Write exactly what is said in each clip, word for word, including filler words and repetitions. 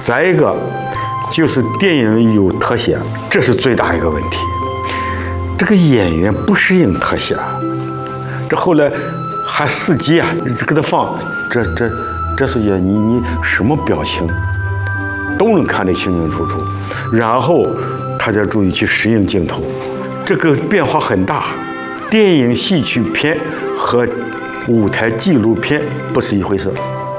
再一个就是电影有特写，这是最大一个问题。这个演员不适应特写，这后来还司机啊，这给他放，这这这是也你你什么表情都能看得清清楚楚，然后他就注意去适应镜头，这个变化很大。电影戏曲片和舞台纪录片不是一回事。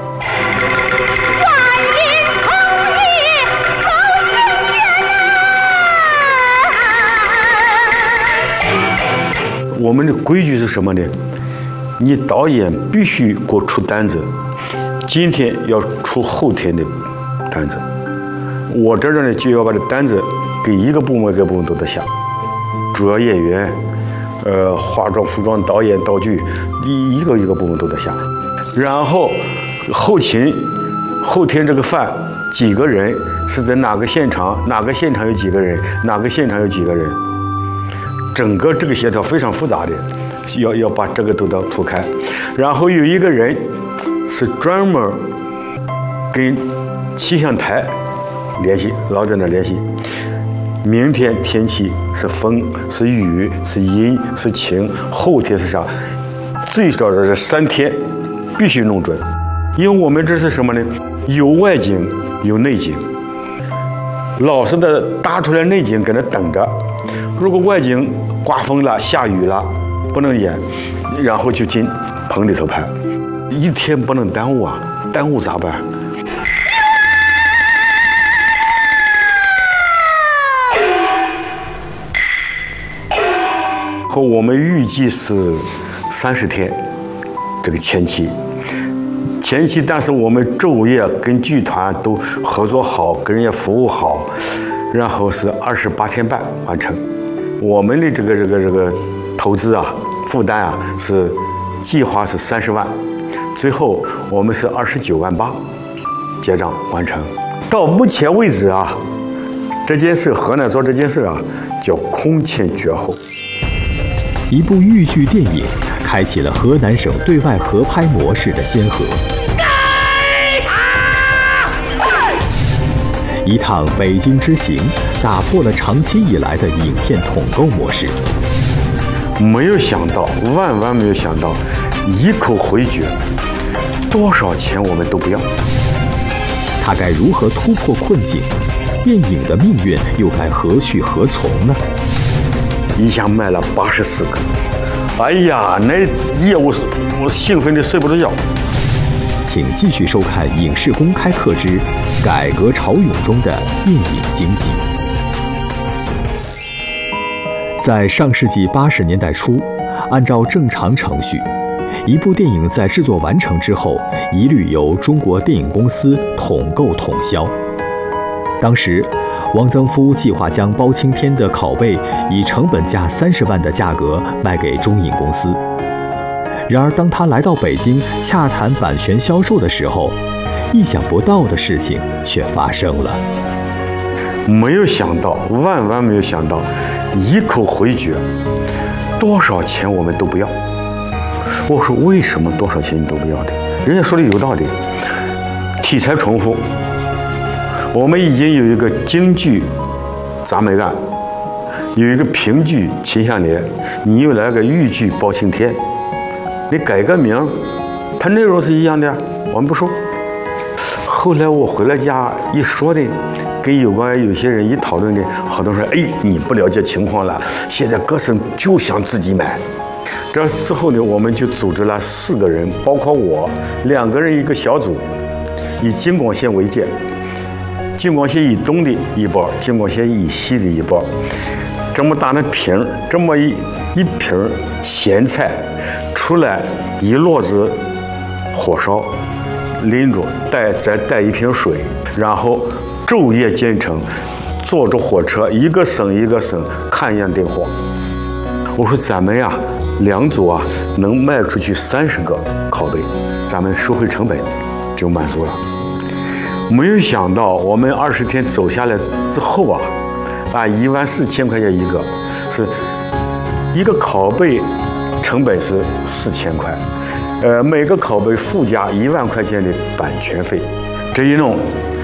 我们的规矩是什么呢？你导演必须给我出单子，今天要出后天的单子。我这儿呢就要把这单子给一个部门，一个部门都得下，主要演员、呃化妆、服装、导演、道具，一一个一个部门都得下。然后后勤，后天这个饭几个人是在哪个现场，哪个现场有几个人，哪个现场有几个人。整个这个协调非常复杂的，要要把这个都要铺开，然后有一个人是专门跟气象台联系，老在那联系。明天天气是风是雨是阴是晴，后天是啥？最少的这三天必须弄准，因为我们这是什么呢？有外景有内景，老是的搭出来内景搁那等着。如果外景刮风了、下雨了，不能演，然后就进棚里头拍，一天不能耽误啊！耽误咋办？和我们预计是三十天，这个前期，前期，但是我们昼夜跟剧团都合作好，跟人家服务好，然后是二十八天半完成。我们的这个这个这个投资啊，负担啊是计划是三十万，最后我们是二十九万八结账完成。到目前为止啊，这件事河南做这件事啊叫空前绝后。 一部豫剧电影开启了河南省对外合拍模式的先河。一趟北京之行打破了长期以来的影片统购模式。 没有想到，万万没有想到，一口回绝，多少钱我们都不要。 他该如何突破困境？电影的命运又该何去何从呢？ 一下卖了八十四个，哎呀，那业务我兴奋的睡不着觉。 请继续收看《影视公开课之改革潮涌中的电影经济》。在上世纪八十年代初，按照正常程序，一部电影在制作完成之后，一律由中国电影公司统购统销。当时，汪曾祜计划将包青天的拷贝以成本价三十万的价格卖给中影公司。然而，当他来到北京洽谈版权销售的时候，意想不到的事情却发生了。 没有想到，万万没有想到，一口回绝，多少钱我们都不要。我说为什么多少钱你都不要的？人家说的有道理，题材重复。我们已经有一个京剧铡美案，有一个评剧秦香莲，你又来个豫剧包青天。你改个名，它内容是一样的，我们不说。后来我回了家一说的，跟有关有些人一讨论的，好多人说：“哎，你不了解情况了，现在各省就想自己买。”这之后呢，我们就组织了四个人，包括我，两个人一个小组，以京广线为界，京广线以东的一波，京广线以西的一波。这么大的瓶，这么一一瓶咸菜。出来一摞子火烧，拎着带再带一瓶水，然后昼夜兼程，坐着火车一个省一个省看样订货。我说咱们呀，两组啊能卖出去三十个拷贝，咱们收回成本就满足了。没有想到我们二十天走下来之后啊，啊一万四千块钱一个，是一个拷贝。成本是四千块，呃，每个拷贝附加一万块钱的版权费，这一弄